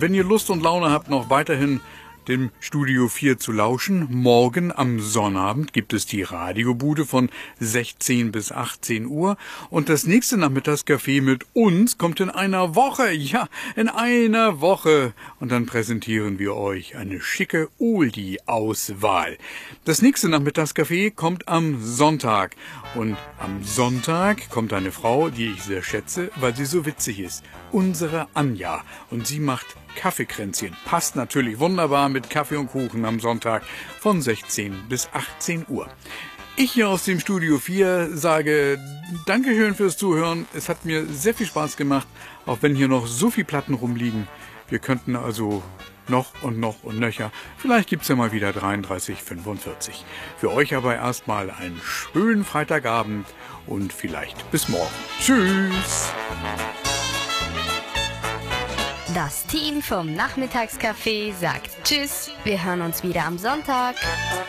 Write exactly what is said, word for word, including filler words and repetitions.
Wenn ihr Lust und Laune habt, noch weiterhin dem Studio vier zu lauschen, morgen am Sonnabend gibt es die Radiobude von sechzehn bis achtzehn Uhr und das nächste Nachmittagscafé mit uns kommt in einer Woche, ja, in einer Woche und dann präsentieren wir euch eine schicke Oldie-Auswahl. Das nächste Nachmittagscafé kommt am Sonntag und am Sonntag kommt eine Frau, die ich sehr schätze, weil sie so witzig ist, unsere Anja, und sie macht Kaffeekränzchen. Passt natürlich wunderbar mit Kaffee und Kuchen am Sonntag von sechzehn bis achtzehn Uhr. Ich hier aus dem Studio vier sage Dankeschön fürs Zuhören. Es hat mir sehr viel Spaß gemacht, auch wenn hier noch so viel Platten rumliegen. Wir könnten also noch und noch und nöcher. Vielleicht gibt's ja mal wieder dreiunddreißig fünfundvierzig. Für euch aber erstmal einen schönen Freitagabend und vielleicht bis morgen. Tschüss! Das Team vom Nachmittagscafé sagt Tschüss. Wir hören uns wieder am Sonntag.